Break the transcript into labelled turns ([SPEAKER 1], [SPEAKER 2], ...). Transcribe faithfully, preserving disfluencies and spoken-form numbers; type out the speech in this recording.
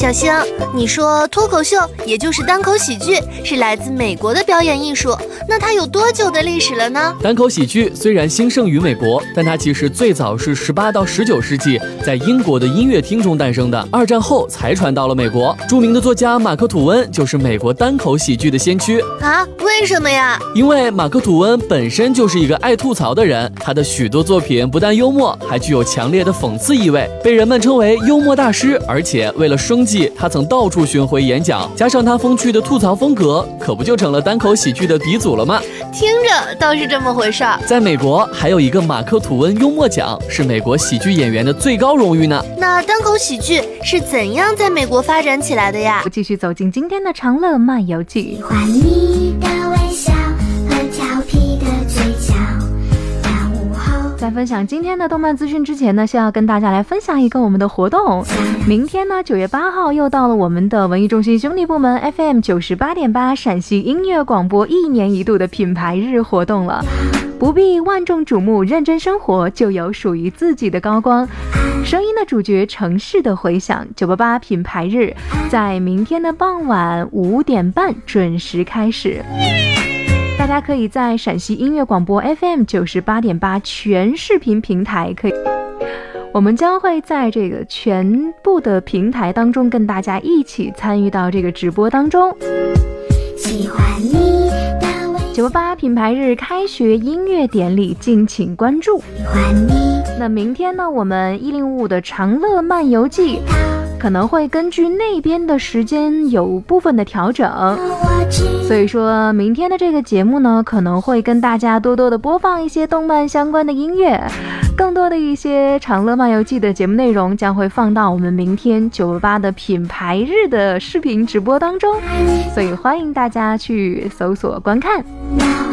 [SPEAKER 1] 小星，你说脱口秀也就是单口喜剧是来自美国的表演艺术，那它有多久的历史了呢？
[SPEAKER 2] 单口喜剧虽然兴盛于美国，但它其实最早是十八到十九世纪在英国的音乐厅中诞生的，二战后才传到了美国。著名的作家马克·吐温就是美国单口喜剧的先驱
[SPEAKER 1] 啊？为什么呀？
[SPEAKER 2] 因为马克·吐温本身就是一个爱吐槽的人，他的许多作品不但幽默，还具有强烈的讽刺意味，被人们称为幽默大师。而且为了生计，他曾到处巡回演讲，加上他风趣的吐槽风格，可不就成了单口喜剧的鼻祖了吗？
[SPEAKER 1] 听着倒是这么回事儿。
[SPEAKER 2] 在美国还有一个马克·吐温幽默奖，是美国喜剧演员的最高荣誉呢。
[SPEAKER 1] 那单口喜剧是怎样在美国发展起来的呀？
[SPEAKER 3] 继续走进今天的长乐漫游记。
[SPEAKER 4] 喜欢你的微笑和调皮的嘴角。
[SPEAKER 3] 在分享今天的动漫资讯之前呢，先要跟大家来分享一个我们的活动。明天呢，九月八号又到了我们的文艺中心兄弟部门 F M 九十八点八陕西音乐广播一年一度的品牌日活动了。不必万众瞩目，认真生活就有属于自己的高光。声音的主角，城市的回响。九八八品牌日在明天的傍晚五点半准时开始。大家可以在陕西音乐广播 F M 九十八点八全视频平台可以，我们将会在这个全部的平台当中跟大家一起参与到这个直播当中。
[SPEAKER 4] 喜欢你的
[SPEAKER 3] 九八八品牌日开学音乐典礼，敬请关注。
[SPEAKER 4] 喜欢你。
[SPEAKER 3] 那明天呢，我们一零五五的长乐漫游记可能会根据那边的时间有部分的调整，所以说明天的这个节目呢，可能会跟大家多多的播放一些动漫相关的音乐，更多的一些长乐漫游记的节目内容将会放到我们明天九八八的品牌日的视频直播当中，所以欢迎大家去搜索观看。